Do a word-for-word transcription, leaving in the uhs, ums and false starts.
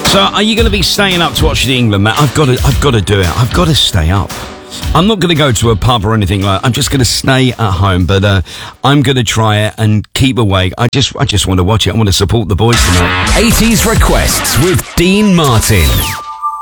So, are you going to be staying up to watch the England match? I've got to, I've got to do it. I've got to stay up. I'm not going to go to a pub or anything like that. I'm just going to stay at home, but uh, I'm going to try it and keep awake. I just, I just want to watch it. I want to support the boys tonight. eighties Requests with Dean Martin.